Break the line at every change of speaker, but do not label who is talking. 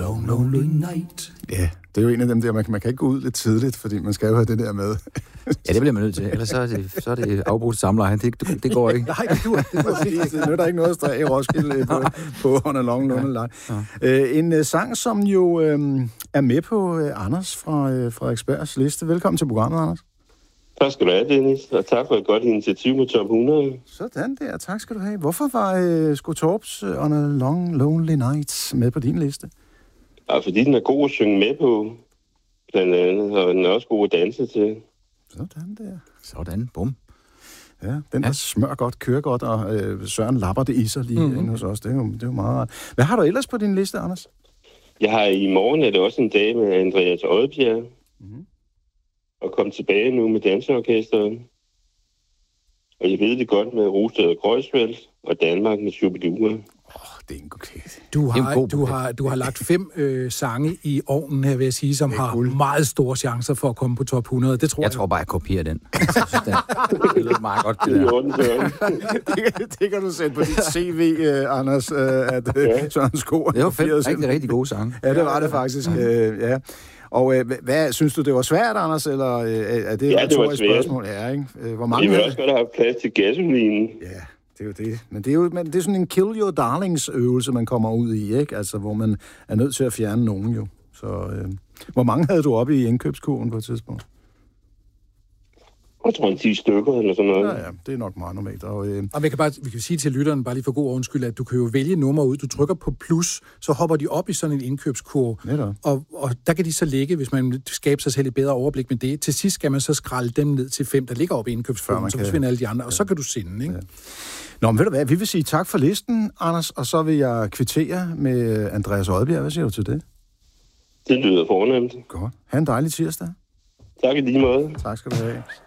long, lonely night.
Ja, det er jo en af dem der, man kan ikke gå ud lidt tidligt, fordi man skal jo have det der med.
Ja, det bliver man nødt til. Ellers så er det afbrudt samleje. Det går ikke.
Nej, det nytter ikke noget at strække i Roskilde på On a Long Lonely Night. Ja. En sang, som jo er med på Anders fra Frederiksbergs liste. Velkommen til programmet, Anders.
Tak skal du have, Dennis, og tak for et godt initiativ med Top 100.
Sådan der, tak skal du have. Hvorfor var Sko Torps On a Long Lonely Night med på din liste?
Ja, fordi den er god at synge med på, blandt andet, og den er også god at danse til.
Sådan der.
Sådan, bum.
Ja, den der smør godt, kører godt, og Søren lapper det i sig lige inde hos os. Det er jo meget rart. Hvad har du ellers på din liste, Anders?
Jeg har i morgen, er det også en dag med Andreas Odbjerg, og kom tilbage nu med danseorkestret. Og jeg ved det godt med Rosted og Kreuzfeldt, og Danmark med Shubidua.
Det er en god kæde.
Du har lagt 5 sange i ovnen her, vil jeg sige, som har meget store chancer for at komme på top 100. Det tror jeg.
Jeg tror bare, jeg kopierer den. Det lyder meget godt, det der.
Det kan du sætte på dit CV, Anders, at Søren Sko.
Det var 5 rigtig gode sange.
Ja, det var det faktisk. Ja. Og hvad synes du, det var svært, Anders, eller er det et retorisk spørgsmål? Ja, ikke? Hvor mange
vil også godt have plads til gasolinen.
Ja, det er jo det. Men det er sådan en kill your darlings øvelse, man kommer ud i, ikke? Altså, hvor man er nødt til at fjerne nogen jo. Så hvor mange havde du oppe i indkøbskurven på et tidspunkt?
Jeg tror, en 10 stykker eller sådan noget.
Ja, det er nok meget normalt.
Og vi kan sige til lytteren, bare lige for god ordens skyld, at du kan jo vælge nummer ud. Du trykker på plus, så hopper de op i sådan en indkøbskurve. Og der kan de så ligge, hvis man skaber sig selv et bedre overblik med det. Til sidst skal man så skralde dem ned til 5, der ligger oppe i indkøbskurven, så forsvinder alle de andre, og så kan du sende, ikke? Ja.
Nå, men ved du hvad, vi vil sige tak for listen, Anders, og så vil jeg kvittere med Andreas Odbjerg. Hvad siger du til det?
Det lyder fornemt.
Godt. Ha' en dejlig tirsdag.
Tak i lige måde.
Tak skal du have.